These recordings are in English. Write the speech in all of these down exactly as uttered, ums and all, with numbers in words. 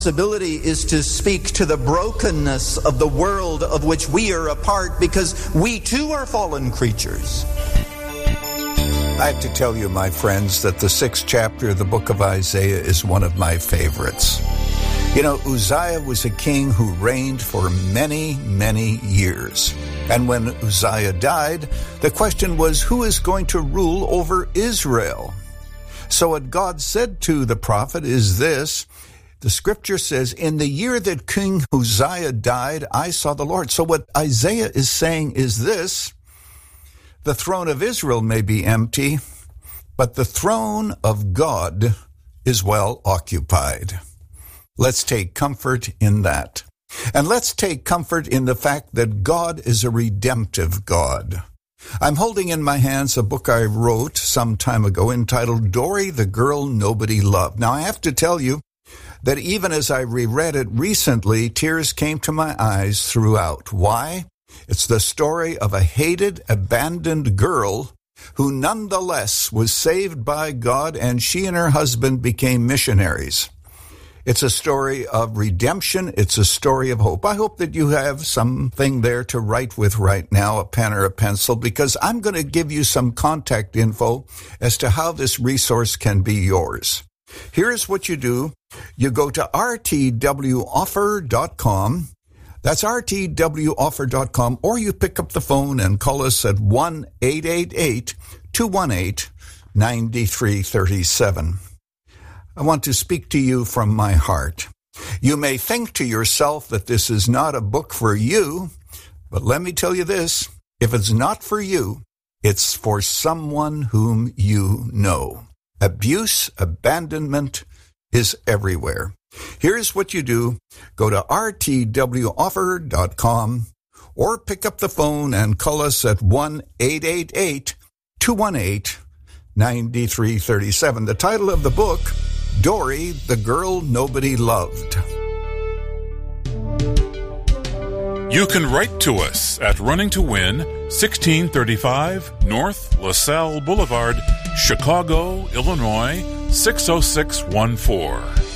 responsibility is to speak to the brokenness of the world of which we are a part, because we too are fallen creatures. I have to tell you, my friends, that the sixth chapter of the book of Isaiah is one of my favorites. You know, Uzziah was a king who reigned for many, many years. And when Uzziah died, the question was, who is going to rule over Israel? So what God said to the prophet is this: the scripture says, in the year that King Uzziah died, I saw the Lord. So what Isaiah is saying is this: the throne of Israel may be empty, but the throne of God is well occupied. Let's take comfort in that. And let's take comfort in the fact that God is a redemptive God. I'm holding in my hands a book I wrote some time ago entitled Dory, the Girl Nobody Loved. Now, I have to tell you that even as I reread it recently, tears came to my eyes throughout. Why? It's the story of a hated, abandoned girl who nonetheless was saved by God, and she and her husband became missionaries. It's a story of redemption. It's a story of hope. I hope that you have something there to write with right now, a pen or a pencil, because I'm going to give you some contact info as to how this resource can be yours. Here's what you do. You go to r t w offer dot com. That's r t w offer dot com, or you pick up the phone and call us at one eight eight eight, two one eight, nine three three seven. I want to speak to you from my heart. You may think to yourself that this is not a book for you, but let me tell you this: if it's not for you, it's for someone whom you know. Abuse, abandonment is everywhere. Here's what you do. Go to r t w offer dot com or pick up the phone and call us at one eight eight eight, two one eight, nine three three seven. The title of the book, Dory, the Girl Nobody Loved. You can write to us at Running to Win, sixteen thirty-five North LaSalle Boulevard, Chicago, Illinois, six oh six one four.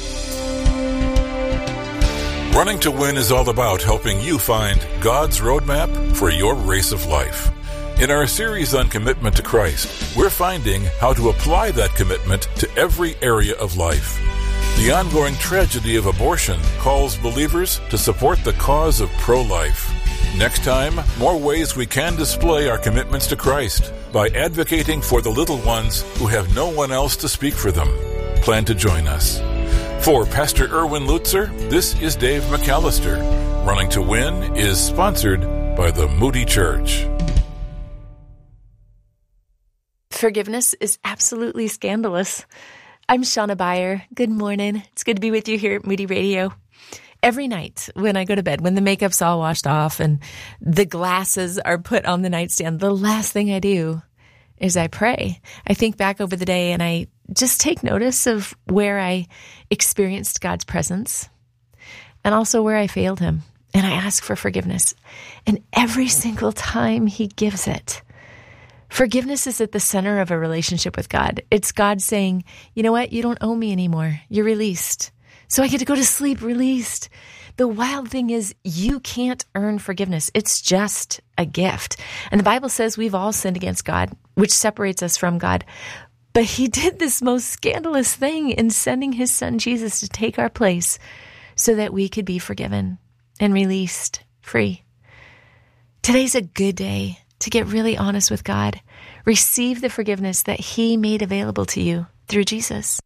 Running to Win is all about helping you find God's roadmap for your race of life. In our series on commitment to Christ, we're finding how to apply that commitment to every area of life. The ongoing tragedy of abortion calls believers to support the cause of pro-life. Next time, more ways we can display our commitments to Christ by advocating for the little ones who have no one else to speak for them. Plan to join us. For Pastor Erwin Lutzer, this is Dave McAllister. Running to Win is sponsored by the Moody Church. Forgiveness is absolutely scandalous. I'm Shauna Beyer. Good morning. It's good to be with you here at Moody Radio. Every night when I go to bed, when the makeup's all washed off and the glasses are put on the nightstand, the last thing I do is I pray. I think back over the day and I just take notice of where I experienced God's presence and also where I failed him. And I ask for forgiveness. And every single time he gives it. Forgiveness is at the center of a relationship with God. It's God saying, you know what? You don't owe me anymore. You're released. So I get to go to sleep released. The wild thing is you can't earn forgiveness. It's just a gift. And the Bible says we've all sinned against God, which separates us from God. But he did this most scandalous thing in sending his son Jesus to take our place so that we could be forgiven and released, free. Today's a good day to get really honest with God. Receive the forgiveness that he made available to you through Jesus.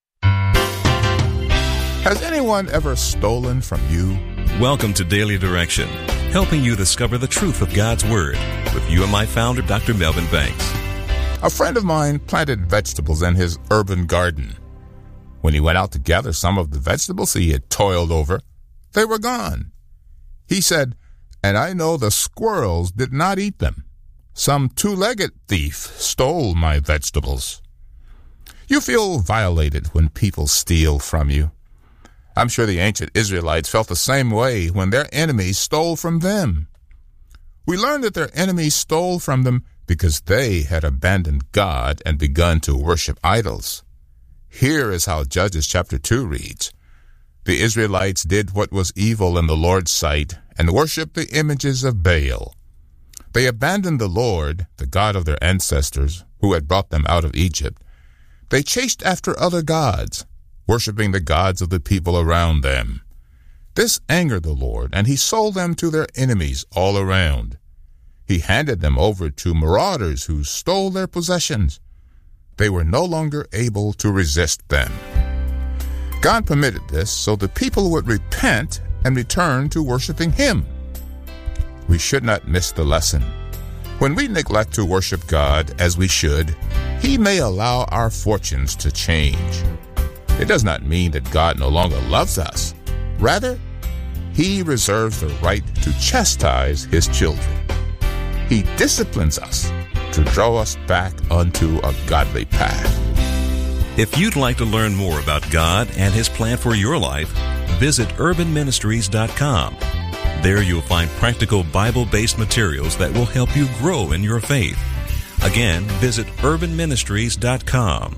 Has anyone ever stolen from you? Welcome to Daily Direction, helping you discover the truth of God's Word with you and my founder, Doctor Melvin Banks. A friend of mine planted vegetables in his urban garden. When he went out to gather some of the vegetables he had toiled over, they were gone. He said, "And I know the squirrels did not eat them. Some two-legged thief stole my vegetables." You feel violated when people steal from you. I'm sure the ancient Israelites felt the same way when their enemies stole from them. We learn that their enemies stole from them because they had abandoned God and begun to worship idols. Here is how Judges chapter two reads, The Israelites did what was evil in the Lord's sight and worshipped the images of Baal. They abandoned the Lord, the God of their ancestors, who had brought them out of Egypt. They chased after other gods, worshipping the gods of the people around them. This angered the Lord, and he sold them to their enemies all around. He handed them over to marauders who stole their possessions. They were no longer able to resist them. God permitted this so the people would repent and return to worshiping him. We should not miss the lesson. When we neglect to worship God as we should, he may allow our fortunes to change. It does not mean that God no longer loves us. Rather, he reserves the right to chastise his children. He disciplines us to draw us back unto a godly path. If you'd like to learn more about God and his plan for your life, visit urban ministries dot com. There you'll find practical Bible-based materials that will help you grow in your faith. Again, visit urban ministries dot com.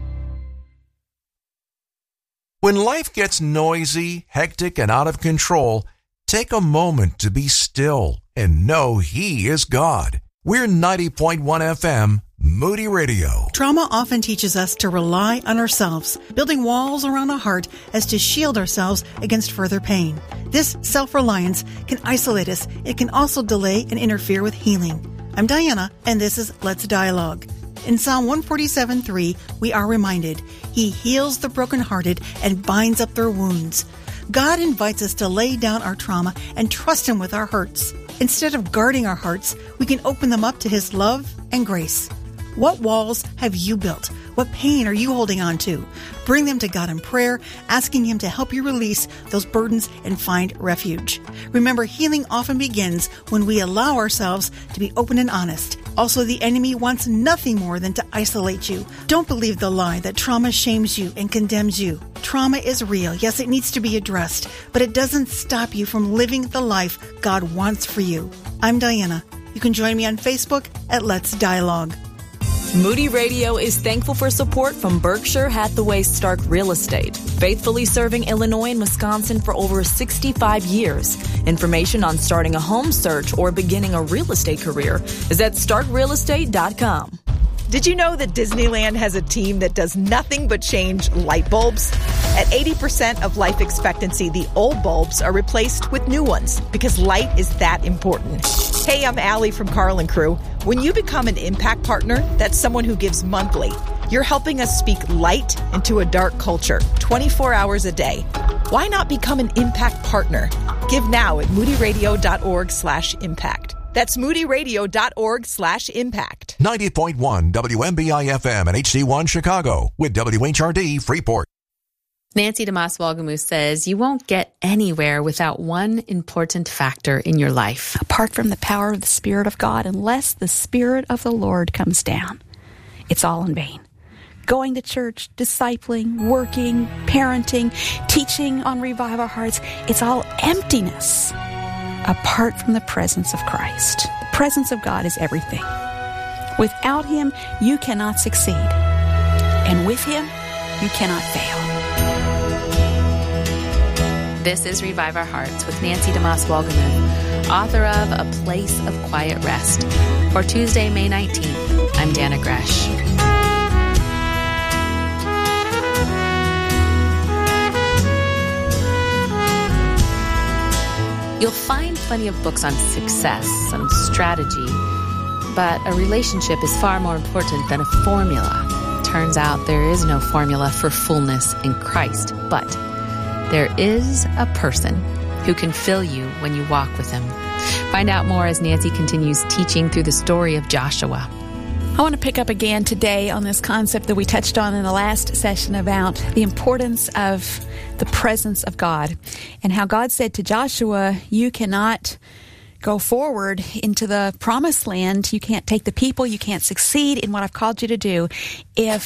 When life gets noisy, hectic, and out of control, take a moment to be still and know He is God. We're ninety point one F M, Moody Radio. Trauma often teaches us to rely on ourselves, building walls around our heart as to shield ourselves against further pain. This self-reliance can isolate us. It can also delay and interfere with healing. I'm Diana, and this is Let's Dialogue. In Psalm one forty-seven three, we are reminded, He heals the brokenhearted and binds up their wounds. God invites us to lay down our trauma and trust Him with our hurts. Instead of guarding our hearts, we can open them up to His love and grace. What walls have you built? What pain are you holding on to? Bring them to God in prayer, asking Him to help you release those burdens and find refuge. Remember, healing often begins when we allow ourselves to be open and honest. Also, the enemy wants nothing more than to isolate you. Don't believe the lie that trauma shames you and condemns you. Trauma is real. Yes, it needs to be addressed, but it doesn't stop you from living the life God wants for you. I'm Diana. You can join me on Facebook at Let's Dialogue. Moody Radio is thankful for support from Berkshire Hathaway Stark Real Estate, faithfully serving Illinois and Wisconsin for over sixty-five years. Information on starting a home search or beginning a real estate career is at stark real estate dot com. Did you know that Disneyland has a team that does nothing but change light bulbs? At eighty percent of life expectancy, the old bulbs are replaced with new ones because light is that important. Hey, I'm Allie from Carl and Crew. When you become an Impact Partner, that's someone who gives monthly. You're helping us speak light into a dark culture, twenty-four hours a day. Why not become an Impact Partner? Give now at moody radio dot org slash impact. That's moody radio dot org slash impact. ninety point one W M B I F M and H D one Chicago with W H R D Freeport. Nancy DeMoss Walgamoose says, you won't get anywhere without one important factor in your life. Apart from the power of the Spirit of God, unless the Spirit of the Lord comes down, it's all in vain. Going to church, discipling, working, parenting, teaching on Revive Our Hearts, it's all emptiness apart from the presence of Christ. The presence of God is everything. Without Him, you cannot succeed. And with Him, you cannot fail. This is Revive Our Hearts with Nancy DeMoss Walgamoose, author of A Place of Quiet Rest. For Tuesday, May nineteenth, I'm Dana Gresh. You'll find plenty of books on success and strategy, but a relationship is far more important than a formula. Turns out there is no formula for fullness in Christ, but there is a person who can fill you when you walk with Him. Find out more as Nancy continues teaching through the story of Joshua. I want to pick up again today on this concept that we touched on in the last session about the importance of the presence of God and how God said to Joshua, you cannot go forward into the promised land. You can't take the people. You can't succeed in what I've called you to do if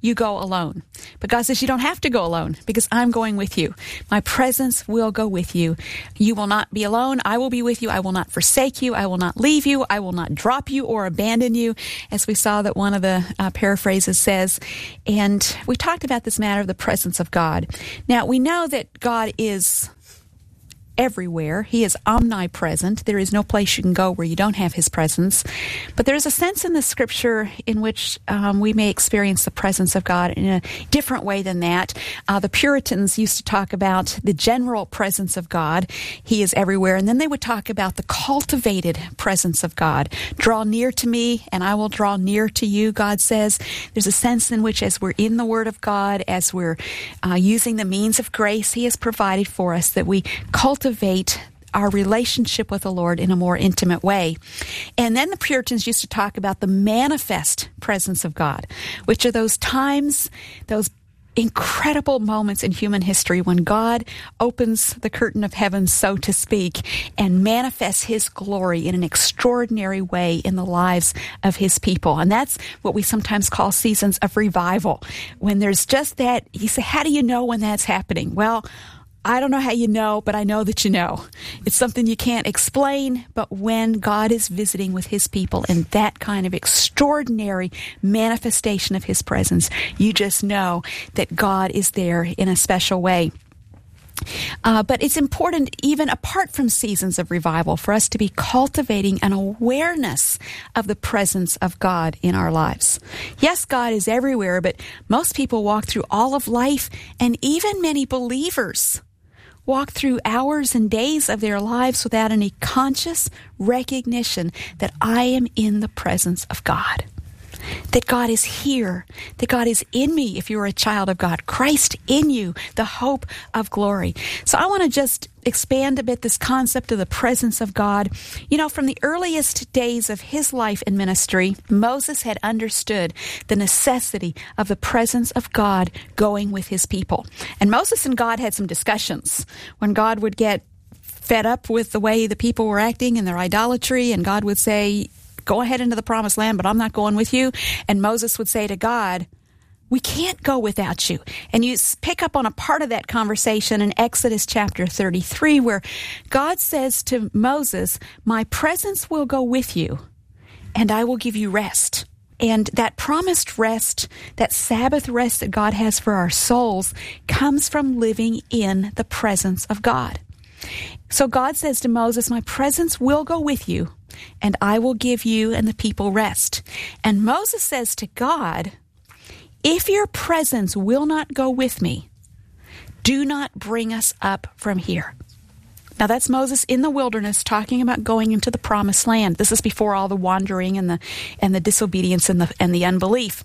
you go alone. But God says you don't have to go alone because I'm going with you. My presence will go with you. You will not be alone. I will be with you. I will not forsake you. I will not leave you. I will not drop you or abandon you, as we saw that one of the uh, paraphrases says. And we talked about this matter of the presence of God. Now, we know that God is everywhere. He is omnipresent. There is no place you can go where you don't have his presence. But there's a sense in the scripture in which um, we may experience the presence of God in a different way than that. Uh, the Puritans used to talk about the general presence of God. He is everywhere. And then they would talk about the cultivated presence of God. Draw near to me and I will draw near to you, God says. There's a sense in which as we're in the Word of God, as we're uh, using the means of grace he has provided for us, that we cultivate Cultivate our relationship with the Lord in a more intimate way. And then the Puritans used to talk about the manifest presence of God, which are those times, those incredible moments in human history when God opens the curtain of heaven, so to speak, and manifests his glory in an extraordinary way in the lives of his people. And that's what we sometimes call seasons of revival. When there's just that, you say, how do you know when that's happening? Well, I don't know how you know, but I know that you know. It's something you can't explain, but when God is visiting with his people in that kind of extraordinary manifestation of his presence, you just know that God is there in a special way. Uh, but it's important, even apart from seasons of revival, for us to be cultivating an awareness of the presence of God in our lives. Yes, God is everywhere, but most people walk through all of life, and even many believers walk through hours and days of their lives without any conscious recognition that I am in the presence of God. That God is here, that God is in me if you're a child of God, Christ in you, the hope of glory. So I want to just expand a bit this concept of the presence of God. You know, from the earliest days of his life and ministry, Moses had understood the necessity of the presence of God going with his people. And Moses and God had some discussions when God would get fed up with the way the people were acting and their idolatry, and God would say, go ahead into the promised land, but I'm not going with you. And Moses would say to God, we can't go without you. And you pick up on a part of that conversation in Exodus chapter thirty-three, where God says to Moses, my presence will go with you, and I will give you rest. And that promised rest, that Sabbath rest that God has for our souls, comes from living in the presence of God. So God says to Moses, my presence will go with you, and I will give you and the people rest. And Moses says to God, if your presence will not go with me, do not bring us up from here. Now that's Moses in the wilderness talking about going into the promised land. This is before all the wandering and the and the disobedience and the and the unbelief.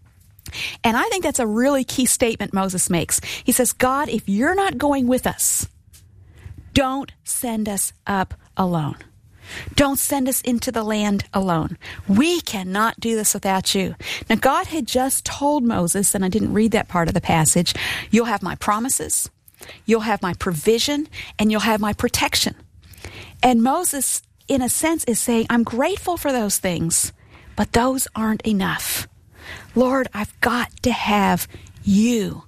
And I think that's a really key statement Moses makes. He says, God, if you're not going with us, don't send us up alone. Don't send us into the land alone. We cannot do this without you. Now, God had just told Moses, and I didn't read that part of the passage, you'll have my promises, you'll have my provision, and you'll have my protection. And Moses, in a sense, is saying, I'm grateful for those things, but those aren't enough. Lord, I've got to have you.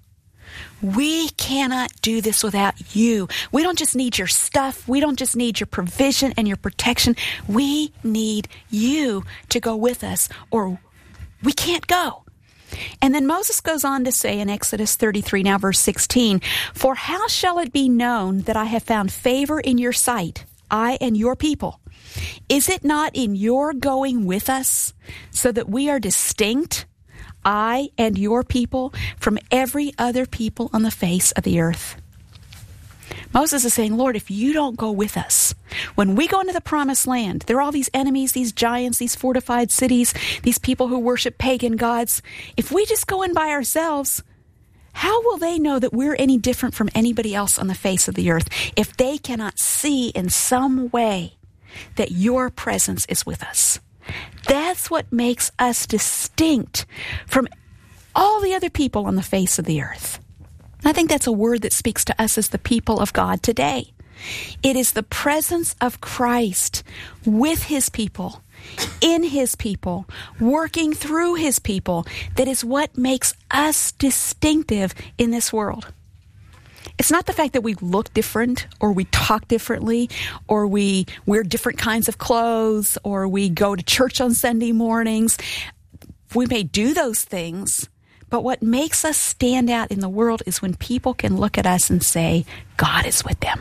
We cannot do this without you. We don't just need your stuff. We don't just need your provision and your protection. We need you to go with us, or we can't go. And then Moses goes on to say in Exodus thirty-three, now verse sixteen, for how shall it be known that I have found favor in your sight, I and your people? Is it not in your going with us, so that we are distinct, I and your people, from every other people on the face of the earth? Moses is saying, Lord, if you don't go with us, when we go into the promised land, there are all these enemies, these giants, these fortified cities, these people who worship pagan gods. If we just go in by ourselves, how will they know that we're any different from anybody else on the face of the earth if they cannot see in some way that your presence is with us? That's what makes us distinct from all the other people on the face of the earth. I think that's a word that speaks to us as the people of God today. It is the presence of Christ with his people, in his people, working through his people, that is what makes us distinctive in this world. It's not the fact that we look different, or we talk differently, or we wear different kinds of clothes, or we go to church on Sunday mornings. We may do those things, but what makes us stand out in the world is when people can look at us and say, God is with them.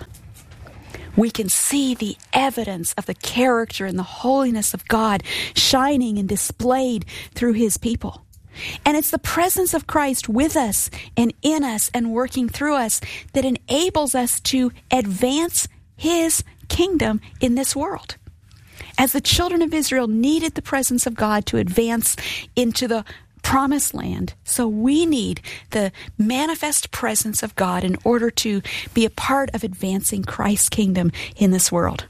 We can see the evidence of the character and the holiness of God shining and displayed through his people. And it's the presence of Christ with us and in us and working through us that enables us to advance his kingdom in this world. As the children of Israel needed the presence of God to advance into the promised land, so we need the manifest presence of God in order to be a part of advancing Christ's kingdom in this world.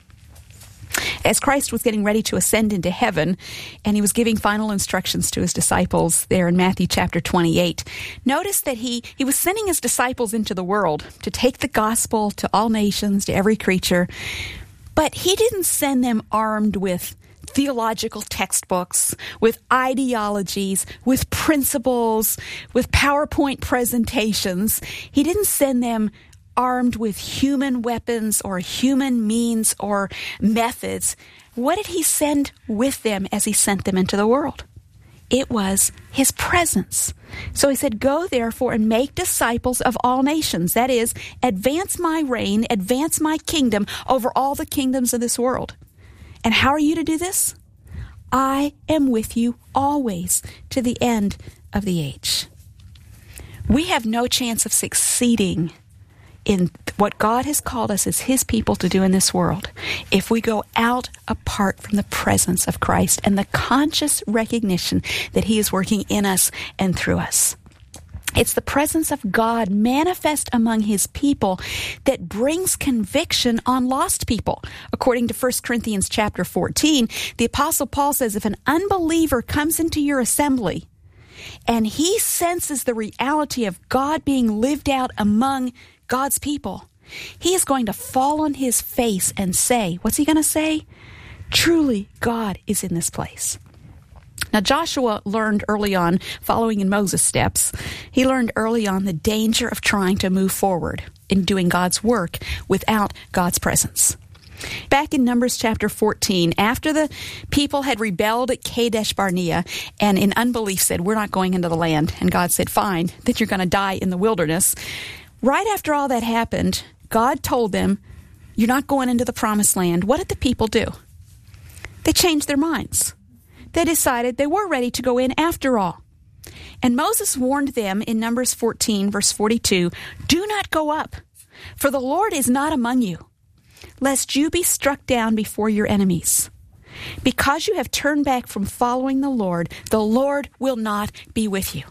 As Christ was getting ready to ascend into heaven, and he was giving final instructions to his disciples there in Matthew chapter twenty-eight, notice that he, he was sending his disciples into the world to take the gospel to all nations, to every creature, but he didn't send them armed with theological textbooks, with ideologies, with principles, with PowerPoint presentations. He didn't send them armed with human weapons or human means or methods. What did he send with them as he sent them into the world? It was his presence. So he said, go therefore and make disciples of all nations. That is, advance my reign, advance my kingdom over all the kingdoms of this world. And how are you to do this? I am with you always to the end of the age. We have no chance of succeeding in what God has called us as his people to do in this world if we go out apart from the presence of Christ and the conscious recognition that he is working in us and through us. It's the presence of God manifest among his people that brings conviction on lost people. According to First Corinthians chapter fourteen, the Apostle Paul says, if an unbeliever comes into your assembly and he senses the reality of God being lived out among God's people, he is going to fall on his face and say, what's he going to say? Truly, God is in this place. Now, Joshua learned early on, following in Moses' steps, he learned early on the danger of trying to move forward in doing God's work without God's presence. Back in Numbers chapter fourteen, after the people had rebelled at Kadesh Barnea and in unbelief said, we're not going into the land, and God said, fine, then you're going to die in the wilderness. Right after all that happened, God told them, you're not going into the promised land. What did the people do? They changed their minds. They decided they were ready to go in after all. And Moses warned them in Numbers fourteen, verse forty-two, do not go up, for the Lord is not among you, lest you be struck down before your enemies. Because you have turned back from following the Lord, the Lord will not be with you.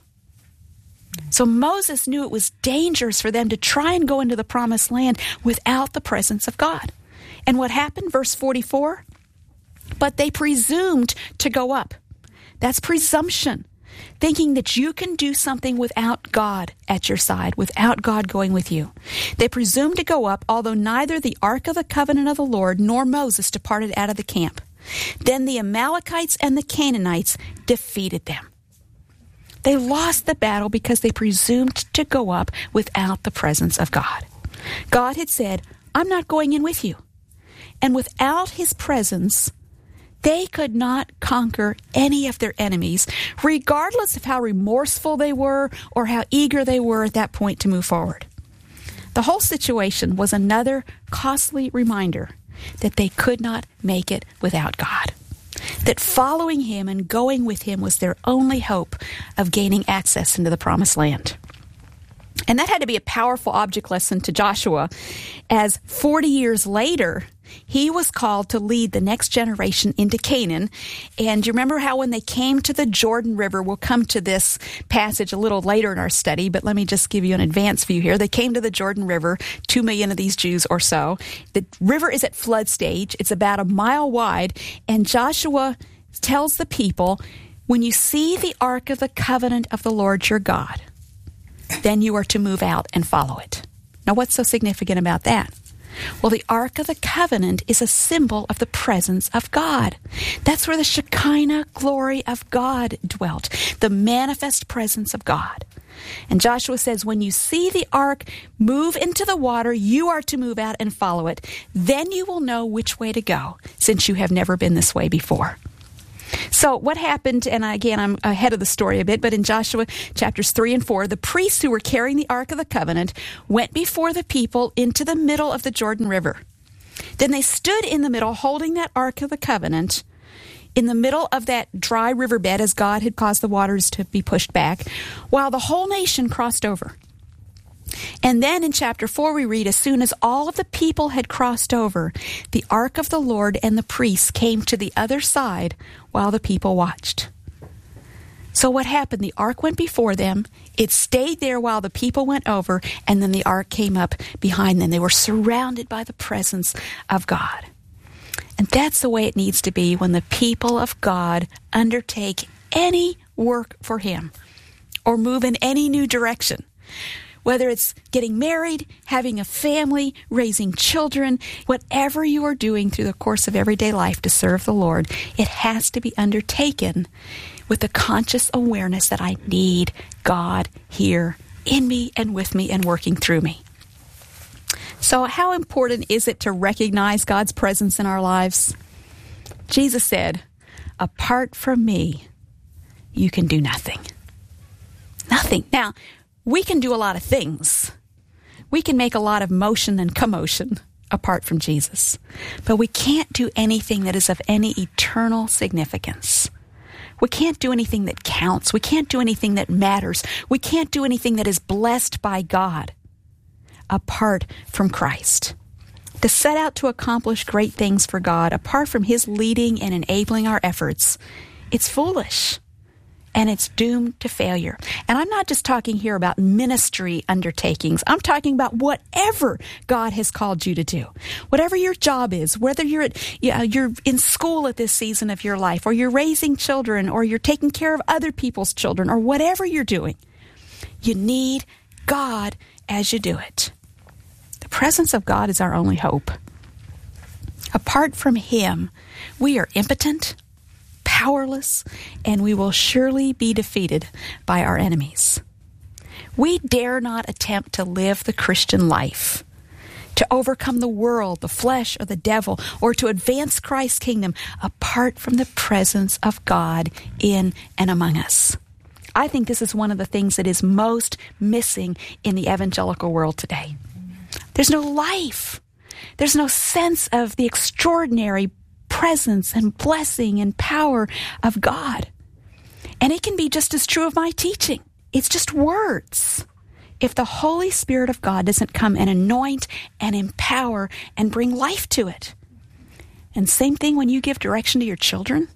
So Moses knew it was dangerous for them to try and go into the promised land without the presence of God. And what happened? Verse forty-four, but they presumed to go up. That's presumption, thinking that you can do something without God at your side, without God going with you. They presumed to go up, although neither the Ark of the Covenant of the Lord nor Moses departed out of the camp. Then the Amalekites and the Canaanites defeated them. They lost the battle because they presumed to go up without the presence of God. God had said, I'm not going in with you. And without his presence, they could not conquer any of their enemies, regardless of how remorseful they were or how eager they were at that point to move forward. The whole situation was another costly reminder that they could not make it without God. That following him and going with him was their only hope of gaining access into the promised land. And that had to be a powerful object lesson to Joshua, as forty years later, he was called to lead the next generation into Canaan. And you remember how when they came to the Jordan River, we'll come to this passage a little later in our study, but let me just give you an advance view here. They came to the Jordan River, two million of these Jews or so. The river is at flood stage. It's about a mile wide. And Joshua tells the people, when you see the Ark of the Covenant of the Lord your God, then you are to move out and follow it. Now, what's so significant about that? Well, the Ark of the Covenant is a symbol of the presence of God. That's where the Shekinah glory of God dwelt, the manifest presence of God. And Joshua says, when you see the ark move into the water, you are to move out and follow it. Then you will know which way to go, since you have never been this way before. So what happened, and again, I'm ahead of the story a bit, but in Joshua chapters three and four, the priests who were carrying the Ark of the Covenant went before the people into the middle of the Jordan River. Then they stood in the middle, holding that Ark of the Covenant in the middle of that dry riverbed as God had caused the waters to be pushed back, while the whole nation crossed over. And then in chapter four we read, as soon as all of the people had crossed over, the ark of the Lord and the priests came to the other side while the people watched. So what happened? The ark went before them, it stayed there while the people went over, and then the ark came up behind them. They were surrounded by the presence of God. And that's the way it needs to be when the people of God undertake any work for Him or move in any new direction. Whether it's getting married, having a family, raising children, whatever you are doing through the course of everyday life to serve the Lord, it has to be undertaken with the conscious awareness that I need God here in me and with me and working through me. So how important is it to recognize God's presence in our lives? Jesus said, apart from me, you can do nothing. Nothing. Now, we can do a lot of things. We can make a lot of motion and commotion apart from Jesus. But we can't do anything that is of any eternal significance. We can't do anything that counts. We can't do anything that matters. We can't do anything that is blessed by God apart from Christ. To set out to accomplish great things for God apart from His leading and enabling our efforts, it's foolish. And it's doomed to failure. And I'm not just talking here about ministry undertakings. I'm talking about whatever God has called you to do. Whatever your job is, whether you're at, you know, you're in school at this season of your life, or you're raising children, or you're taking care of other people's children, or whatever you're doing, you need God as you do it. The presence of God is our only hope. Apart from Him, we are impotent, powerless, and we will surely be defeated by our enemies. We dare not attempt to live the Christian life, to overcome the world, the flesh, or the devil, or to advance Christ's kingdom apart from the presence of God in and among us. I think this is one of the things that is most missing in the evangelical world today. There's no life. There's no sense of the extraordinary presence and blessing and power of God. And it can be just as true of my teaching. It's just words. If the Holy Spirit of God doesn't come and anoint and empower and bring life to it. And same thing when you give direction to your children,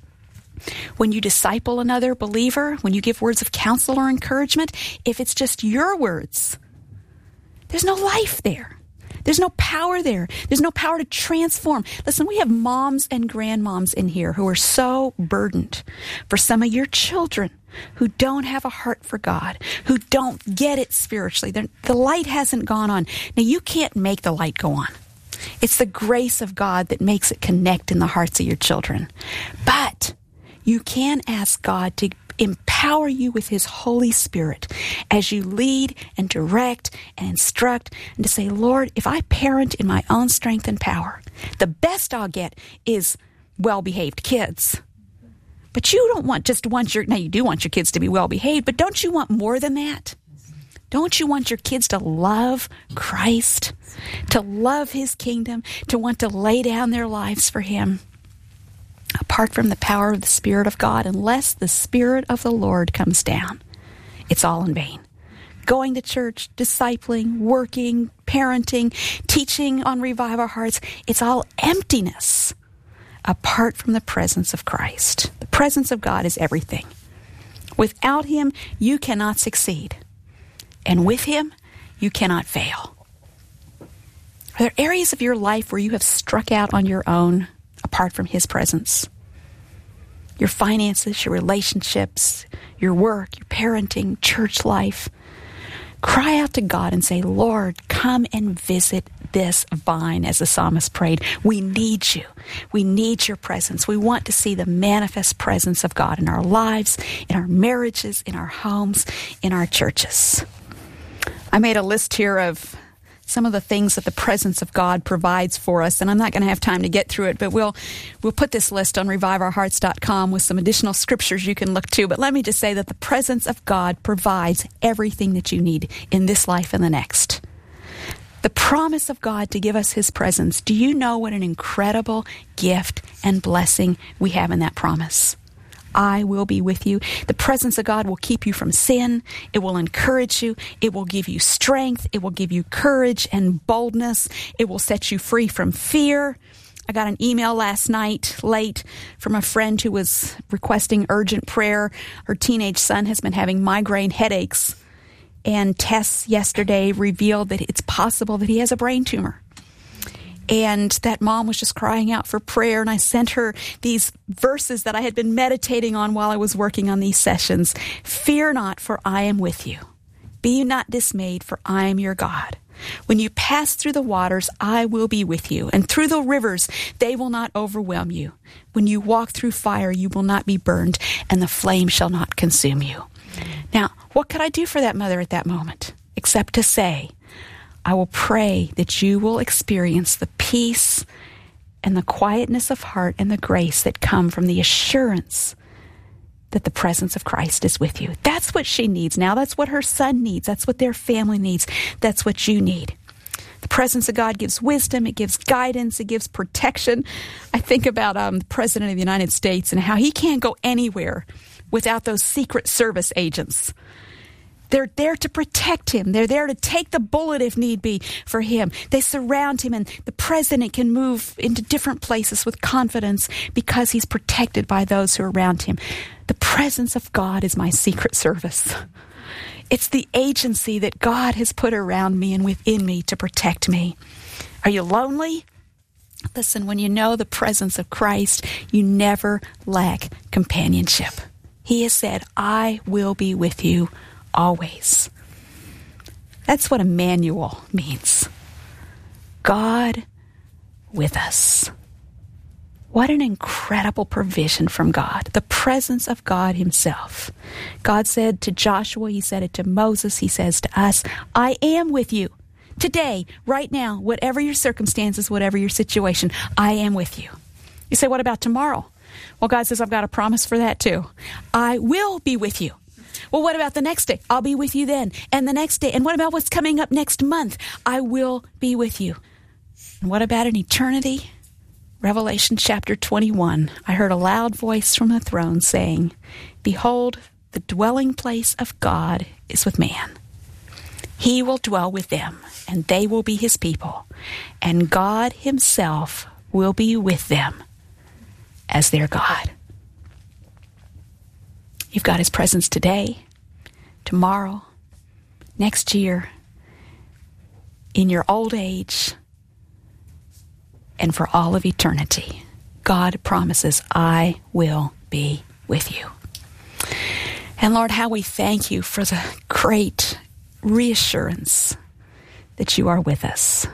when you disciple another believer, when you give words of counsel or encouragement, if it's just your words, there's no life there. There's no power there. There's no power to transform. Listen, we have moms and grandmoms in here who are so burdened for some of your children who don't have a heart for God, who don't get it spiritually. They're, the light hasn't gone on. Now, you can't make the light go on. It's the grace of God that makes it connect in the hearts of your children. But you can ask God to empower you with His Holy Spirit as you lead and direct and instruct, and to say, Lord, if I parent in my own strength and power, the best I'll get is well-behaved kids. But you don't want just want your, now you do want your kids to be well-behaved, but don't you want more than that? Don't you want your kids to love Christ, to love His kingdom, to want to lay down their lives for Him? Apart from the power of the Spirit of God, unless the Spirit of the Lord comes down, it's all in vain. Going to church, discipling, working, parenting, teaching on Revive Our Hearts, it's all emptiness apart from the presence of Christ. The presence of God is everything. Without Him, you cannot succeed. And with Him, you cannot fail. Are there areas of your life where you have struck out on your own apart from His presence? Your finances, your relationships, your work, your parenting, church life. Cry out to God and say, Lord, come and visit this vine, as the psalmist prayed. We need you. We need your presence. We want to see the manifest presence of God in our lives, in our marriages, in our homes, in our churches. I made a list here of some of the things that the presence of God provides for us, and I'm not going to have time to get through it, but we'll we'll put this list on revive our hearts dot com with some additional scriptures you can look to. But let me just say that the presence of God provides everything that you need in this life and the next. The promise of God to give us his presence. Do you know what an incredible gift and blessing we have in that promise? I will be with you. The presence of God will keep you from sin. It will encourage you. It will give you strength. It will give you courage and boldness. It will set you free from fear. I got an email last night late from a friend who was requesting urgent prayer. Her teenage son has been having migraine headaches, and tests yesterday revealed that it's possible that he has a brain tumor. And that mom was just crying out for prayer, and I sent her these verses that I had been meditating on while I was working on these sessions. Fear not, for I am with you. Be not dismayed, for I am your God. When you pass through the waters, I will be with you, and through the rivers, they will not overwhelm you. When you walk through fire, you will not be burned, and the flame shall not consume you. Now, what could I do for that mother at that moment, except to say, I will pray that you will experience the peace and the quietness of heart and the grace that come from the assurance that the presence of Christ is with you. That's what she needs now. That's what her son needs. That's what their family needs. That's what you need. The presence of God gives wisdom. It gives guidance. It gives protection. I think about um, the President of the United States and how he can't go anywhere without those Secret Service agents. They're there to protect him. They're there to take the bullet if need be for him. They surround him, and the president can move into different places with confidence because he's protected by those who are around him. The presence of God is my Secret Service. It's the agency that God has put around me and within me to protect me. Are you lonely? Listen, when you know the presence of Christ, you never lack companionship. He has said, I will be with you always. That's what Emmanuel means. God with us. What an incredible provision from God. The presence of God himself. God said to Joshua, he said it to Moses, he says to us, I am with you. Today, right now, whatever your circumstances, whatever your situation, I am with you. You say, what about tomorrow? Well, God says, I've got a promise for that too. I will be with you. Well, what about the next day? I'll be with you then. And the next day. And what about what's coming up next month? I will be with you. And what about an eternity? Revelation chapter twenty-one. I heard a loud voice from the throne saying, behold, the dwelling place of God is with man. He will dwell with them, and they will be his people. And God himself will be with them as their God. You've got his presence today, tomorrow, next year, in your old age, and for all of eternity. God promises, I will be with you. And Lord, how we thank you for the great reassurance that you are with us.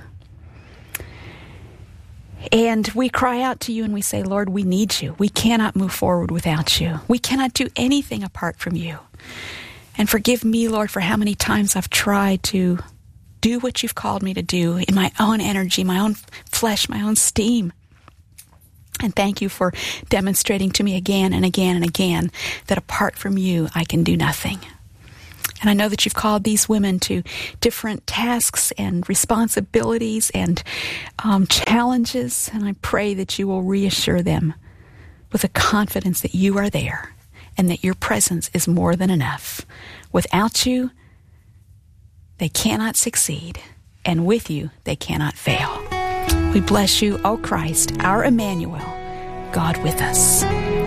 And we cry out to you and we say, Lord, we need you. We cannot move forward without you. We cannot do anything apart from you. And forgive me, Lord, for how many times I've tried to do what you've called me to do in my own energy, my own flesh, my own steam. And thank you for demonstrating to me again and again and again that apart from you, I can do nothing. And I know that you've called these women to different tasks and responsibilities and um, challenges. And I pray that you will reassure them with a confidence that you are there and that your presence is more than enough. Without you, they cannot succeed. And with you, they cannot fail. We bless you, O Christ, our Emmanuel, God with us.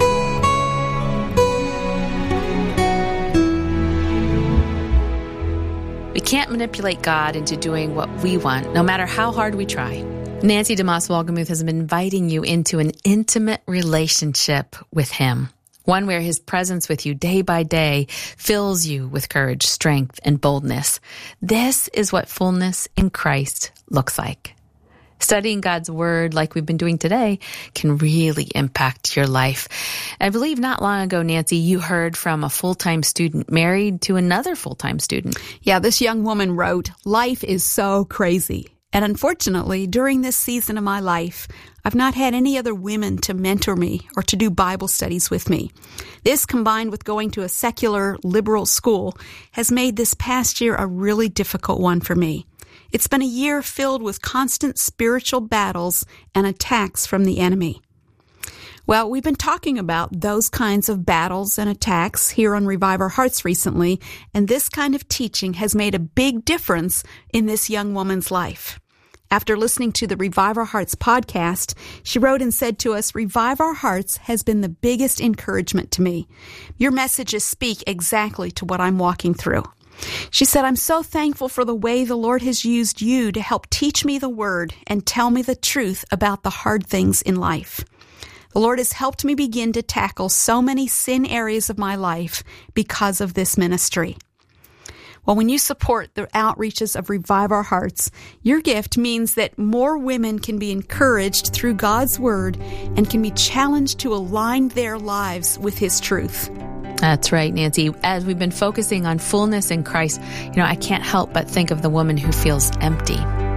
We can't manipulate God into doing what we want, no matter how hard we try. Nancy DeMoss Wolgemuth has been inviting you into an intimate relationship with him, one where his presence with you day by day fills you with courage, strength, and boldness. This is what fullness in Christ looks like. Studying God's Word like we've been doing today can really impact your life. I believe not long ago, Nancy, you heard from a full-time student married to another full-time student. Yeah, this young woman wrote, "Life is so crazy. And unfortunately, during this season of my life, I've not had any other women to mentor me or to do Bible studies with me. This, combined with going to a secular liberal school, has made this past year a really difficult one for me. It's been a year filled with constant spiritual battles and attacks from the enemy." Well, we've been talking about those kinds of battles and attacks here on Revive Our Hearts recently, and this kind of teaching has made a big difference in this young woman's life. After listening to the Revive Our Hearts podcast, she wrote and said to us, "Revive Our Hearts has been the biggest encouragement to me. Your messages speak exactly to what I'm walking through." She said, "I'm so thankful for the way the Lord has used you to help teach me the Word and tell me the truth about the hard things in life. The Lord has helped me begin to tackle so many sin areas of my life because of this ministry." Well, when you support the outreaches of Revive Our Hearts, your gift means that more women can be encouraged through God's Word and can be challenged to align their lives with His truth. That's right, Nancy. As we've been focusing on fullness in Christ, you know, I can't help but think of the woman who feels empty,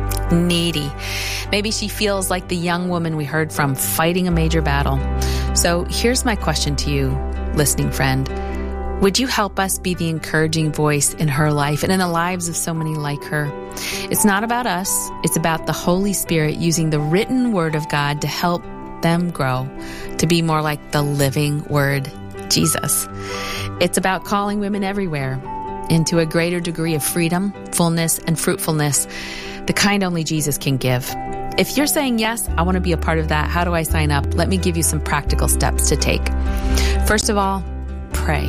needy. Maybe she feels like the young woman we heard from, fighting a major battle. So here's my question to you, listening friend. Would you help us be the encouraging voice in her life and in the lives of so many like her? It's not about us. It's about the Holy Spirit using the written Word of God to help them grow, to be more like the living Word, Jesus. It's about calling women everywhere into a greater degree of freedom, fullness, and fruitfulness, the kind only Jesus can give. If you're saying, yes, I want to be a part of that, how do I sign up? Let me give you some practical steps to take. First of all, pray.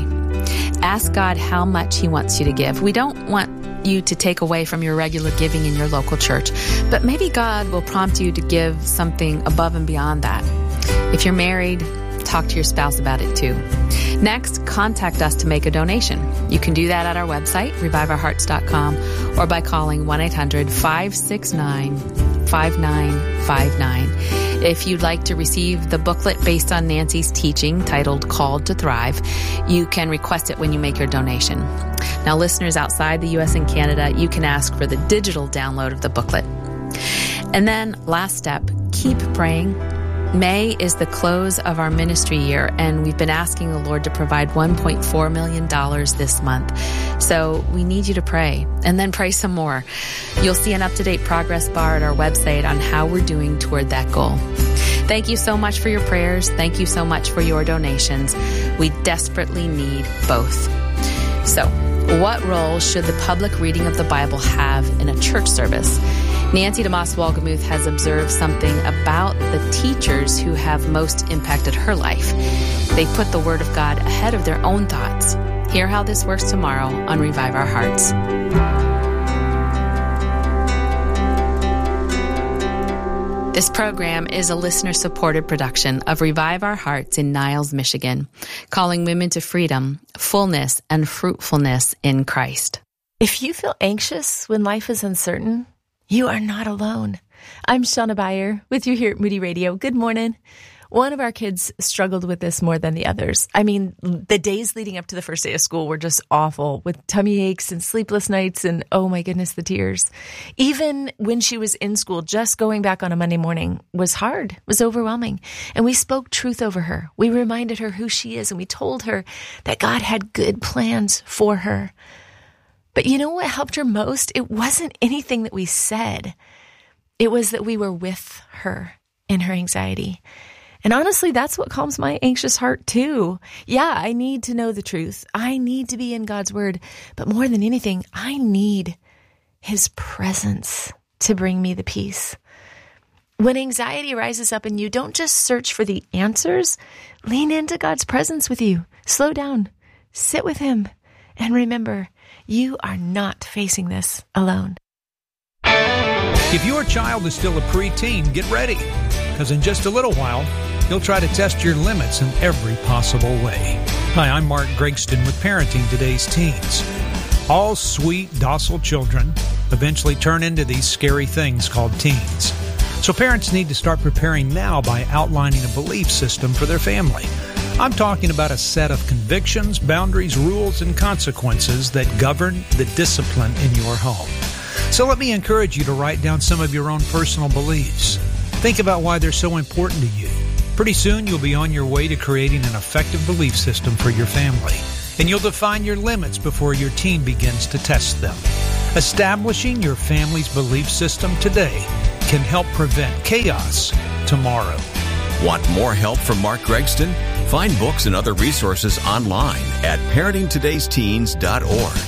Ask God how much He wants you to give. We don't want you to take away from your regular giving in your local church, but maybe God will prompt you to give something above and beyond that. If you're married, talk to your spouse about it too. Next, contact us to make a donation. You can do that at our website, revive our hearts dot com, or by calling one eight hundred five six nine five nine five nine. If you'd like to receive the booklet based on Nancy's teaching titled Called to Thrive, you can request it when you make your donation. Now, listeners outside the U S and Canada, you can ask for the digital download of the booklet. And then, last step, keep praying. May is the close of our ministry year, and we've been asking the Lord to provide one point four million dollars this month. So we need you to pray, and then pray some more. You'll see an up-to-date progress bar at our website on how we're doing toward that goal. Thank you so much for your prayers. Thank you so much for your donations. We desperately need both. So, what role should the public reading of the Bible have in a church service? Nancy DeMoss Wolgemuth has observed something about the teachers who have most impacted her life. They put the Word of God ahead of their own thoughts. Hear how this works tomorrow on Revive Our Hearts. This program is a listener-supported production of Revive Our Hearts in Niles, Michigan, calling women to freedom, fullness, and fruitfulness in Christ. If you feel anxious when life is uncertain, you are not alone. I'm Shauna Beyer with you here at Moody Radio. Good morning. One of our kids struggled with this more than the others. I mean, the days leading up to the first day of school were just awful, with tummy aches and sleepless nights and, oh my goodness, the tears. Even when she was in school, just going back on a Monday morning was hard, was overwhelming. And we spoke truth over her. We reminded her who she is, and we told her that God had good plans for her. But you know what helped her most? It wasn't anything that we said. It was that we were with her in her anxiety. And honestly, that's what calms my anxious heart too. Yeah, I need to know the truth. I need to be in God's Word. But more than anything, I need His presence to bring me the peace. When anxiety rises up in you, don't just search for the answers. Lean into God's presence with you. Slow down. Sit with Him. And remember, you are not facing this alone. If your child is still a preteen, get ready, because in just a little while, he'll try to test your limits in every possible way. Hi, I'm Mark Gregston with Parenting Today's Teens. All sweet, docile children eventually turn into these scary things called teens. So parents need to start preparing now by outlining a belief system for their family. I'm talking about a set of convictions, boundaries, rules, and consequences that govern the discipline in your home. So let me encourage you to write down some of your own personal beliefs. Think about why they're so important to you. Pretty soon you'll be on your way to creating an effective belief system for your family. And you'll define your limits before your teen begins to test them. Establishing your family's belief system today can help prevent chaos tomorrow. Want more help from Mark Gregston? Find books and other resources online at parenting todays teens dot org.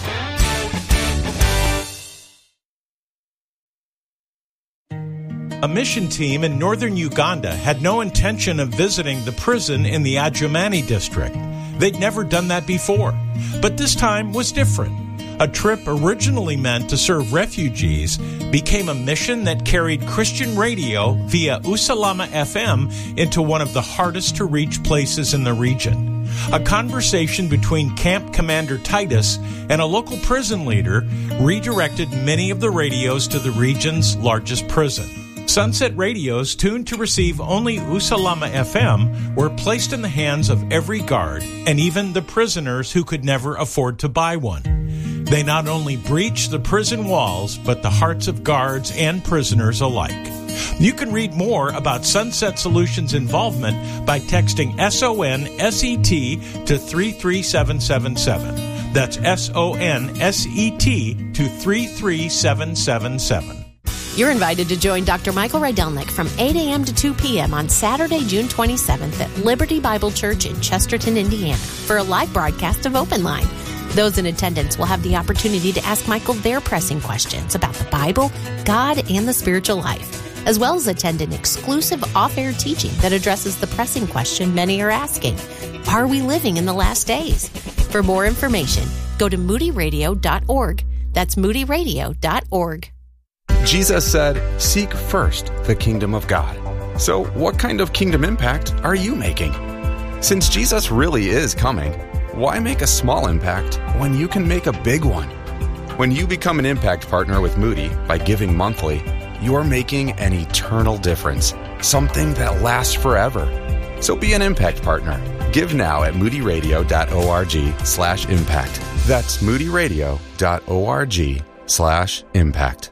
A mission team in northern Uganda had no intention of visiting the prison in the Adjumani district. They'd never done that before. But this time was different. A trip originally meant to serve refugees became a mission that carried Christian radio via Usalama F M into one of the hardest to reach places in the region. A conversation between Camp Commander Titus and a local prison leader redirected many of the radios to the region's largest prison. Sunset radios tuned to receive only Usalama F M were placed in the hands of every guard and even the prisoners who could never afford to buy one. They not only breached the prison walls, but the hearts of guards and prisoners alike. You can read more about Sunset Solutions' involvement by texting S O N S E T to three three seven seven seven. That's S O N S E T to three three seven seven seven. You're invited to join Doctor Michael Rydelnik from eight a.m. to two p.m. on Saturday, June twenty-seventh at Liberty Bible Church in Chesterton, Indiana, for a live broadcast of Open Line. Those in attendance will have the opportunity to ask Michael their pressing questions about the Bible, God, and the spiritual life, as well as attend an exclusive off-air teaching that addresses the pressing question many are asking: are we living in the last days? For more information, go to moody radio dot org. That's moody radio dot org. Jesus said, "Seek first the kingdom of God." So what kind of kingdom impact are you making? Since Jesus really is coming, why make a small impact when you can make a big one? When you become an impact partner with Moody by giving monthly, you're making an eternal difference, something that lasts forever. So be an impact partner. Give now at moody radio dot org slash impact. That's moody radio dot org slash impact.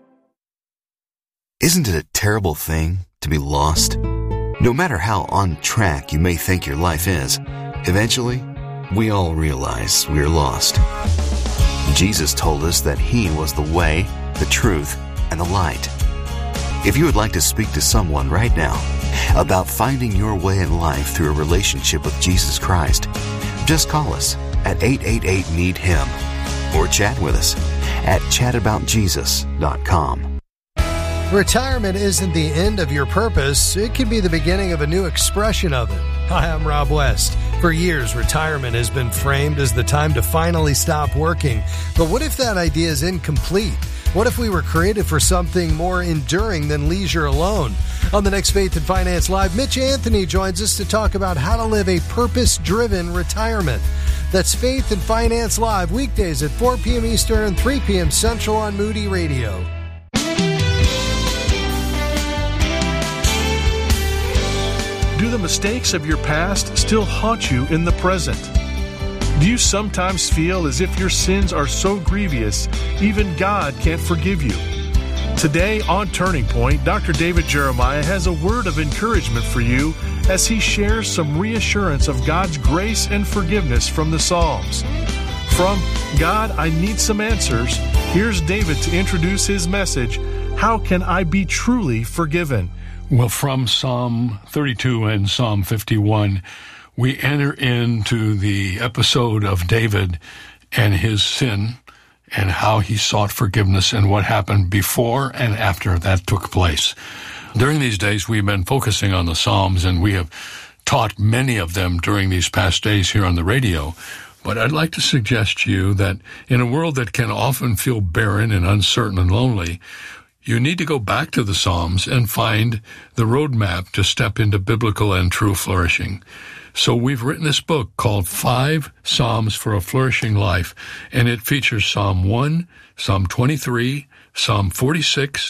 Isn't it a terrible thing to be lost? No matter how on track you may think your life is, eventually, we all realize we're lost. Jesus told us that He was the way, the truth, and the light. If you would like to speak to someone right now about finding your way in life through a relationship with Jesus Christ, just call us at eight eight eight, need him or chat with us at chat about jesus dot com. Retirement isn't the end of your purpose. It can be the beginning of a new expression of it. Hi, I'm Rob West. For years, retirement has been framed as the time to finally stop working. But what if that idea is incomplete? What if we were created for something more enduring than leisure alone? On the next Faith and Finance Live, Mitch Anthony joins us to talk about how to live a purpose-driven retirement. That's Faith and Finance Live, weekdays at four p.m. Eastern and three p.m. Central on Moody Radio. Do the mistakes of your past still haunt you in the present? Do you sometimes feel as if your sins are so grievous, even God can't forgive you? Today on Turning Point, Doctor David Jeremiah has a word of encouragement for you as he shares some reassurance of God's grace and forgiveness from the Psalms. From God, I Need Some Answers, here's David to introduce his message, How Can I Be Truly Forgiven? Well, from Psalm thirty-two and Psalm fifty-one, we enter into the episode of David and his sin and how he sought forgiveness and what happened before and after that took place. During these days, we've been focusing on the Psalms, and we have taught many of them during these past days here on the radio. But I'd like to suggest to you that in a world that can often feel barren and uncertain and lonely, you need to go back to the Psalms and find the roadmap to step into biblical and true flourishing. So we've written this book called Five Psalms for a Flourishing Life, and it features Psalm one, Psalm twenty-three, Psalm forty-six,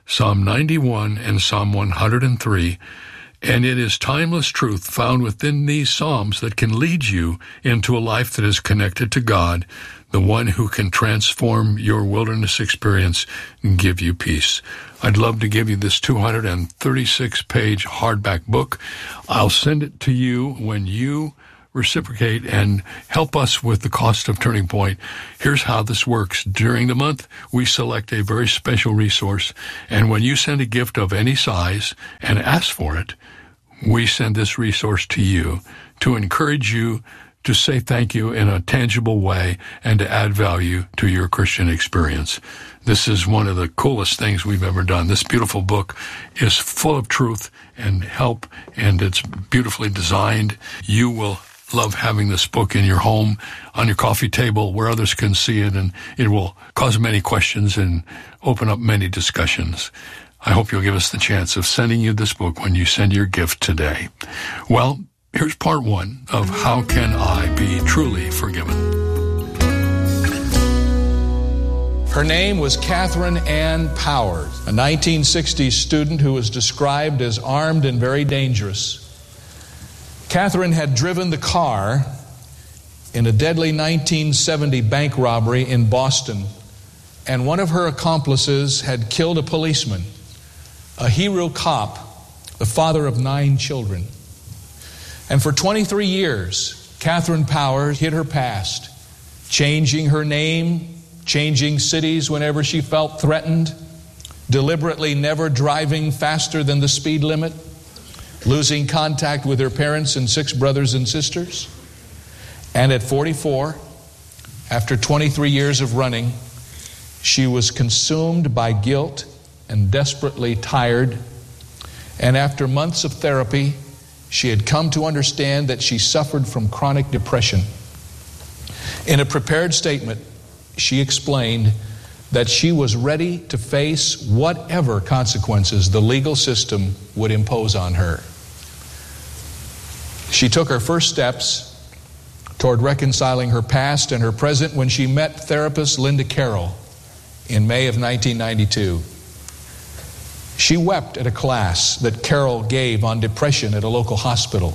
Psalm ninety-one and Psalm one hundred three, and it is timeless truth found within these Psalms that can lead you into a life that is connected to God, the one who can transform your wilderness experience and give you peace. I'd love to give you this two hundred thirty-six page hardback book. I'll send it to you when you reciprocate and help us with the cost of Turning Point. Here's how this works. During the month, we select a very special resource, and when you send a gift of any size and ask for it, we send this resource to you to encourage you to say thank you in a tangible way and to add value to your Christian experience. This is one of the coolest things we've ever done. This beautiful book is full of truth and help, and it's beautifully designed. You will love having this book in your home, on your coffee table, where others can see it, and it will cause many questions and open up many discussions. I hope you'll give us the chance of sending you this book when you send your gift today. Well, here's part one of How Can I Be Truly Forgiven? Her name was Catherine Ann Powers, a nineteen sixties student who was described as armed and very dangerous. Catherine had driven the car in a deadly nineteen seventy bank robbery in Boston, and one of her accomplices had killed a policeman, a hero cop, the father of nine children. And for twenty-three years, Catherine Powers hid her past, changing her name, changing cities whenever she felt threatened, deliberately never driving faster than the speed limit, losing contact with her parents and six brothers and sisters. And at forty-four, after twenty-three years of running, she was consumed by guilt and desperately tired. And after months of therapy, she had come to understand that she suffered from chronic depression. In a prepared statement, she explained that she was ready to face whatever consequences the legal system would impose on her. She took her first steps toward reconciling her past and her present when she met therapist Linda Carroll in May of nineteen ninety-two. She wept at a class that Carroll gave on depression at a local hospital.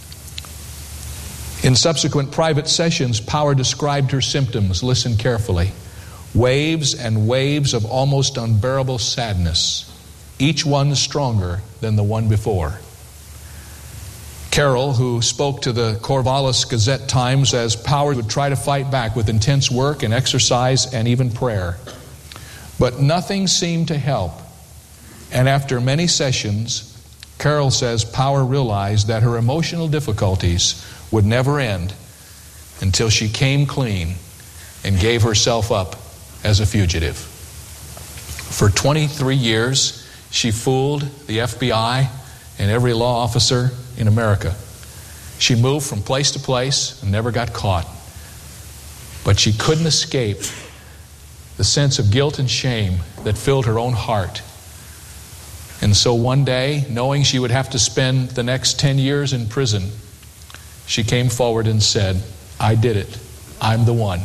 In subsequent private sessions, Power described her symptoms. Listen carefully. Waves and waves of almost unbearable sadness, each one stronger than the one before. Carroll, who spoke to the Corvallis Gazette-Times as Power would try to fight back with intense work and exercise and even prayer. But nothing seemed to help. And after many sessions, Carroll says Power realized that her emotional difficulties would never end until she came clean and gave herself up as a fugitive. For twenty-three years, she fooled the F B I and every law officer in America. She moved from place to place and never got caught. But she couldn't escape the sense of guilt and shame that filled her own heart. And so one day, knowing she would have to spend the next ten years in prison, she came forward and said, "I did it. I'm the one."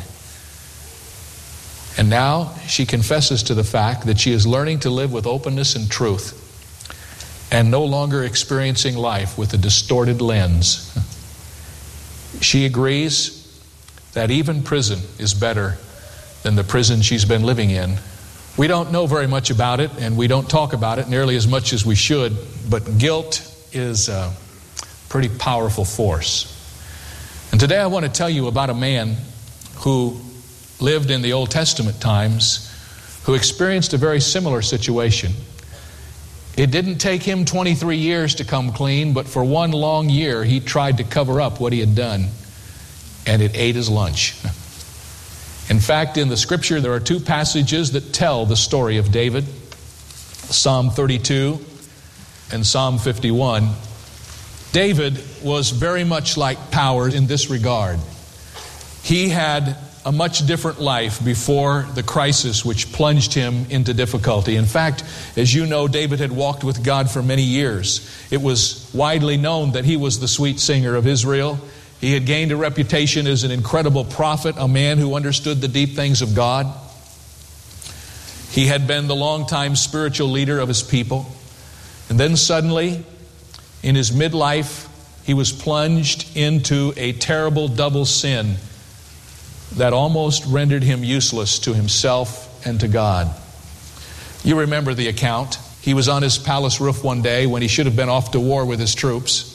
And now she confesses to the fact that she is learning to live with openness and truth and no longer experiencing life with a distorted lens. She agrees that even prison is better than the prison she's been living in. We don't know very much about it, and we don't talk about it nearly as much as we should, but guilt is a pretty powerful force. And today I want to tell you about a man who lived in the Old Testament times who experienced a very similar situation. It didn't take him twenty-three years to come clean, but for one long year he tried to cover up what he had done, and it ate his lunch. In fact, in the scripture there are two passages that tell the story of David, Psalm thirty-two and Psalm fifty-one. David was very much like Power in this regard. He had a much different life before the crisis which plunged him into difficulty. In fact, as you know, David had walked with God for many years. It was widely known that he was the sweet singer of Israel. He had gained a reputation as an incredible prophet, a man who understood the deep things of God. He had been the longtime spiritual leader of his people. And then suddenly, in his midlife, he was plunged into a terrible double sin that almost rendered him useless to himself and to God. You remember the account. He was on his palace roof one day when he should have been off to war with his troops.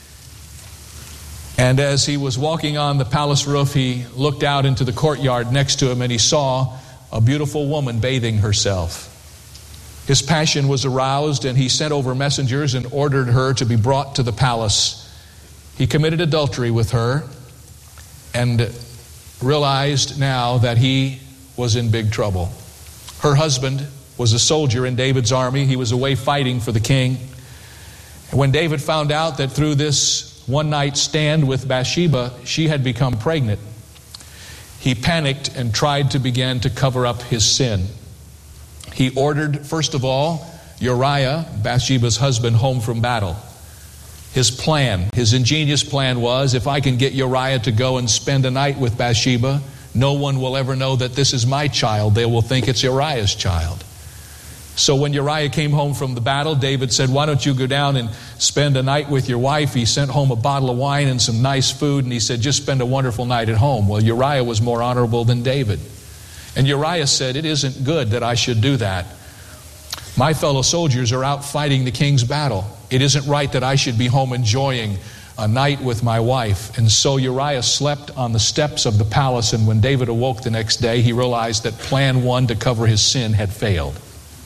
And as he was walking on the palace roof, he looked out into the courtyard next to him and he saw a beautiful woman bathing herself. His passion was aroused and he sent over messengers and ordered her to be brought to the palace. He committed adultery with her and realized now that he was in big trouble. Her husband was a soldier in David's army. He was away fighting for the king. And when David found out that through this one night stand with Bathsheba, she had become pregnant, he panicked and tried to begin to cover up his sin. He ordered, first of all, Uriah, Bathsheba's husband, home from battle. His plan, his ingenious plan was, if I can get Uriah to go and spend a night with Bathsheba, no one will ever know that this is my child. They will think it's Uriah's child. So when Uriah came home from the battle, David said, why don't you go down and spend a night with your wife? He sent home a bottle of wine and some nice food, and he said, just spend a wonderful night at home. Well, Uriah was more honorable than David. And Uriah said, it isn't good that I should do that. My fellow soldiers are out fighting the king's battle. It isn't right that I should be home enjoying a night with my wife. And so Uriah slept on the steps of the palace, and when David awoke the next day, he realized that plan one to cover his sin had failed.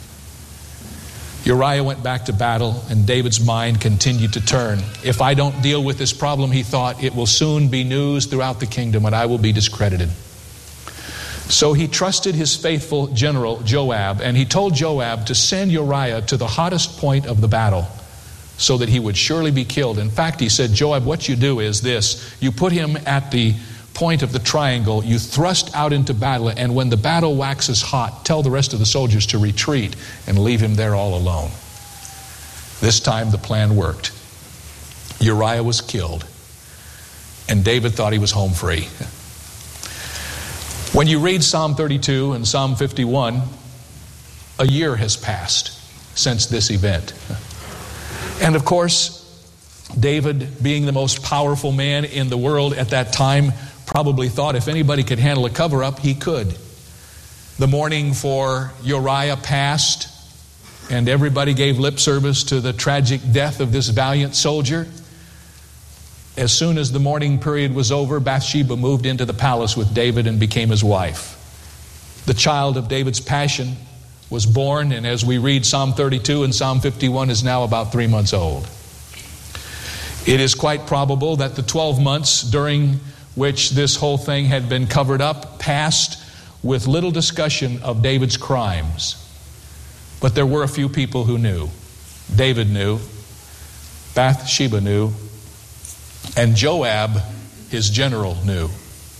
Uriah went back to battle, and David's mind continued to turn. If I don't deal with this problem, he thought, it will soon be news throughout the kingdom, and I will be discredited. So he trusted his faithful general, Joab, and he told Joab to send Uriah to the hottest point of the battle so that he would surely be killed. In fact, he said, Joab, what you do is this. You put him at the point of the triangle, you thrust out into battle, and when the battle waxes hot, tell the rest of the soldiers to retreat and leave him there all alone. This time the plan worked. Uriah was killed, and David thought he was home free. When you read Psalm thirty-two and Psalm fifty-one, a year has passed since this event. And of course, David, being the most powerful man in the world at that time, probably thought if anybody could handle a cover-up, he could. The mourning for Uriah passed, and everybody gave lip service to the tragic death of this valiant soldier. As soon as the mourning period was over, Bathsheba moved into the palace with David and became his wife. The child of David's passion was born, and as we read Psalm thirty-two and Psalm fifty-one, is now about three months old. It is quite probable that the twelve months during which this whole thing had been covered up passed with little discussion of David's crimes. But there were a few people who knew. David knew, Bathsheba knew, and Joab, his general, knew.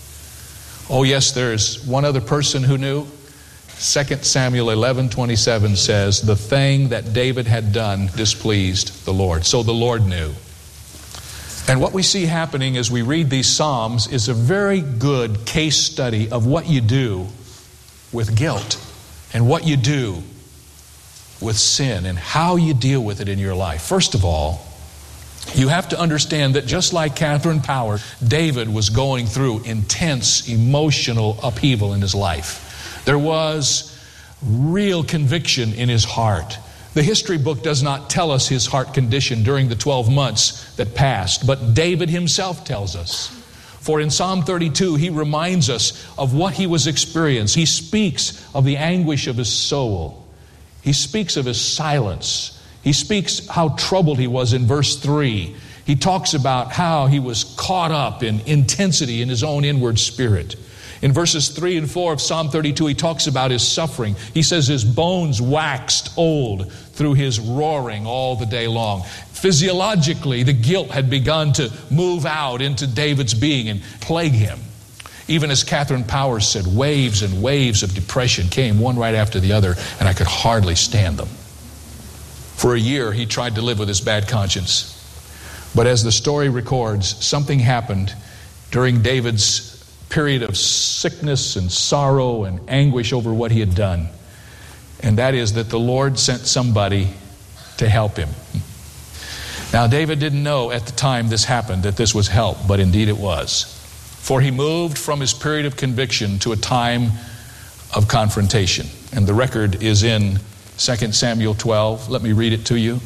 Oh yes, there's one other person who knew. Second Samuel eleven twenty-seven says, the thing that David had done displeased the Lord. So the Lord knew. And what we see happening as we read these Psalms is a very good case study of what you do with guilt and what you do with sin and how you deal with it in your life. First of all, you have to understand that just like Catherine Power, David was going through intense emotional upheaval in his life. There was real conviction in his heart. The history book does not tell us his heart condition during the twelve months that passed, but David himself tells us. For in Psalm thirty-two, he reminds us of what he was experiencing. He speaks of the anguish of his soul. He speaks of his silence. He speaks how troubled he was in verse three. He talks about how he was caught up in intensity in his own inward spirit. In verses three and four of Psalm thirty-two, he talks about his suffering. He says his bones waxed old through his roaring all the day long. Physiologically, the guilt had begun to move out into David's being and plague him. Even as Catherine Powers said, waves and waves of depression came one right after the other, and I could hardly stand them. For a year, he tried to live with his bad conscience. But as the story records, something happened during David's period of sickness and sorrow and anguish over what he had done. And that is that the Lord sent somebody to help him. Now, David didn't know at the time this happened that this was help, but indeed it was. For he moved from his period of conviction to a time of confrontation. And the record is in Second Samuel twelve. Let me read it to you.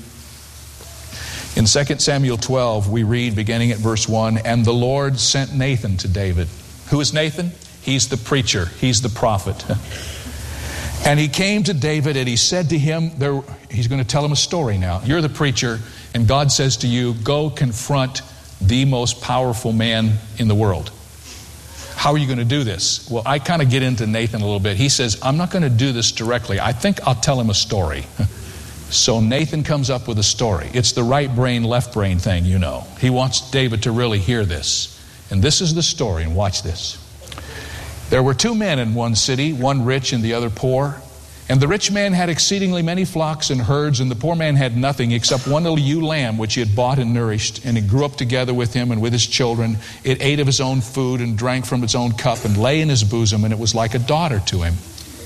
In Second Samuel twelve, we read, beginning at verse one, "And the Lord sent Nathan to David." Who is Nathan? He's the preacher. He's the prophet. "And he came to David, and he said to him," there, he's going to tell him a story now. You're the preacher, and God says to you, go confront the most powerful man in the world. How are you going to do this? Well, I kind of get into Nathan a little bit. He says, I'm not going to do this directly. I think I'll tell him a story. So Nathan comes up with a story. It's the right brain, left brain thing, you know. He wants David to really hear this. And this is the story, and watch this. "There were two men in one city, one rich and the other poor. And the rich man had exceedingly many flocks and herds, and the poor man had nothing except one little ewe lamb which he had bought and nourished. And it grew up together with him and with his children. It ate of his own food and drank from its own cup and lay in his bosom, and it was like a daughter to him.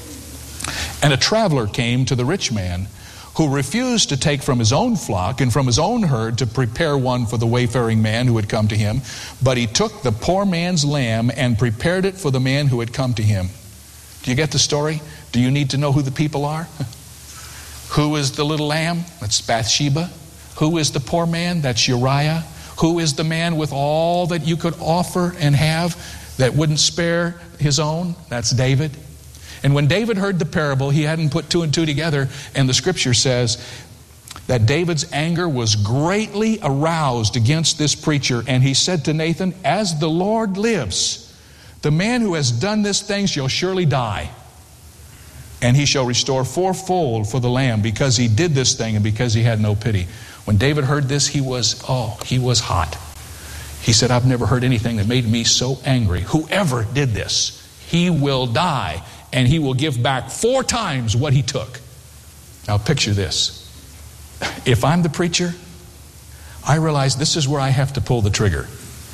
And a traveler came to the rich man, who refused to take from his own flock and from his own herd to prepare one for the wayfaring man who had come to him. But he took the poor man's lamb and prepared it for the man who had come to him." Do you get the story? Do you need to know who the people are? Who is the little lamb? That's Bathsheba. Who is the poor man? That's Uriah. Who is the man with all that you could offer and have that wouldn't spare his own? That's David. And when David heard the parable, he hadn't put two and two together, and the scripture says that David's anger was greatly aroused against this preacher, and he said to Nathan, "As the Lord lives, the man who has done this thing shall surely die, and he shall restore fourfold for the lamb, because he did this thing and because he had no pity." When David heard this, he was, oh, he was hot. He said, "I've never heard anything that made me so angry. Whoever did this, he will die, and he will give back four times what he took." Now picture this. If I'm the preacher, I realize this is where I have to pull the trigger.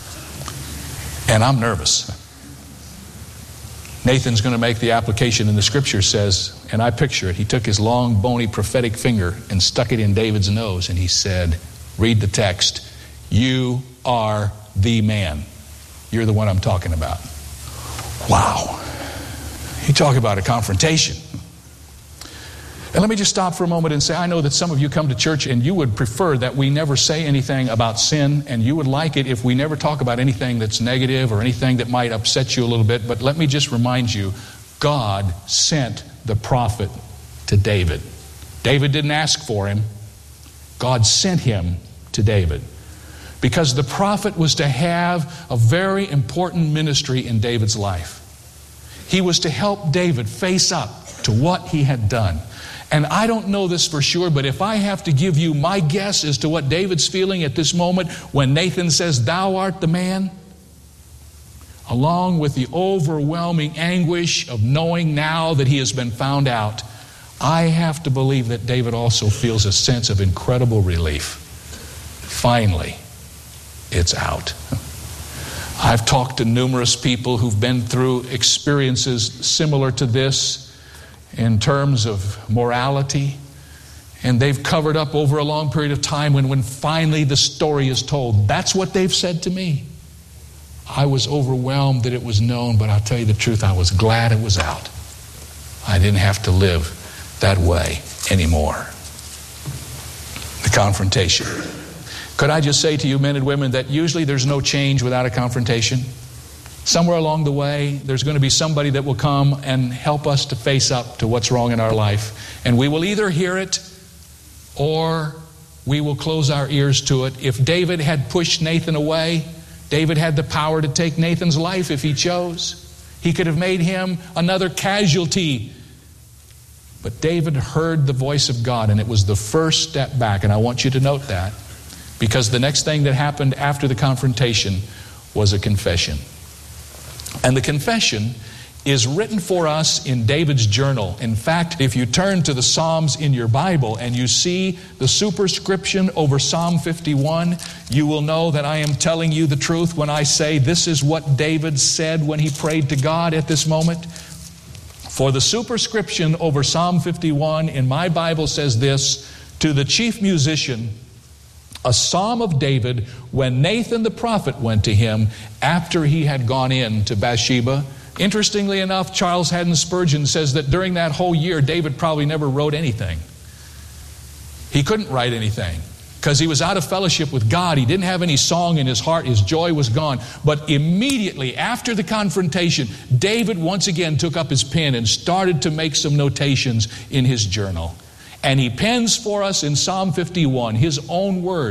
And I'm nervous. Nathan's going to make the application, and the scripture says, and I picture it, he took his long, bony, prophetic finger and stuck it in David's nose, and he said, read the text, "You are the man. You're the one I'm talking about." Wow. You talk about a confrontation. And let me just stop for a moment and say, I know that some of you come to church and you would prefer that we never say anything about sin, and you would like it if we never talk about anything that's negative or anything that might upset you a little bit. But let me just remind you, God sent the prophet to David. David didn't ask for him. God sent him to David. Because the prophet was to have a very important ministry in David's life. He was to help David face up to what he had done. And I don't know this for sure, but if I have to give you my guess as to what David's feeling at this moment when Nathan says, "Thou art the man," along with the overwhelming anguish of knowing now that he has been found out, I have to believe that David also feels a sense of incredible relief. Finally, it's out. I've talked to numerous people who've been through experiences similar to this in terms of morality, and they've covered up over a long period of time when, when finally the story is told. That's what they've said to me. I was overwhelmed that it was known, but I'll tell you the truth, I was glad it was out. I didn't have to live that way anymore. The confrontation. Could I just say to you, men and women, that usually there's no change without a confrontation? Somewhere along the way, there's going to be somebody that will come and help us to face up to what's wrong in our life. And we will either hear it or we will close our ears to it. If David had pushed Nathan away, David had the power to take Nathan's life if he chose. He could have made him another casualty. But David heard the voice of God, and it was the first step back. And I want you to note that, because the next thing that happened after the confrontation was a confession. And the confession is written for us in David's journal. In fact, if you turn to the Psalms in your Bible and you see the superscription over Psalm fifty-one, you will know that I am telling you the truth when I say this is what David said when he prayed to God at this moment. For the superscription over Psalm fifty-one in my Bible says this: to the chief musician, a psalm of David, when Nathan the prophet went to him after he had gone in to Bathsheba. Interestingly enough, Charles Haddon Spurgeon says that during that whole year, David probably never wrote anything. He couldn't write anything because he was out of fellowship with God. He didn't have any song in his heart. His joy was gone. But immediately after the confrontation, David once again took up his pen and started to make some notations in his journal. And he pens for us in Psalm fifty-one his own words.